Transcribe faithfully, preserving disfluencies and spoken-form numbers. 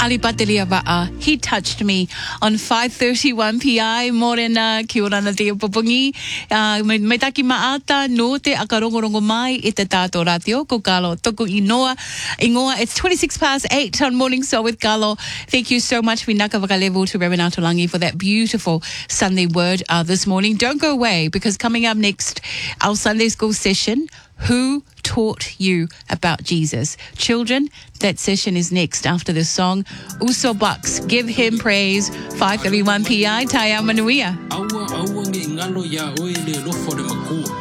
Ali Patelia Va'a. He touched me on five thirty-one P I. Morena, ki ora na te popongi. Uh, me, me taki maata no te akarongorongo mai i te tātou ratio. Ko Carlo toku inoa. Ingoa, it's twenty-six past eight on Morning Soul with Carlo. Thank you so much, Winaka Vakalevu, to Reverend Atulangi for that beautiful Sunday word uh, this morning. Don't go away, because coming up next, our Sunday school session, Who Taught You About Jesus? Children, that session is next after this song. Uso Bucks, Give Him Praise, five thirty-one P I, Taya Manuia.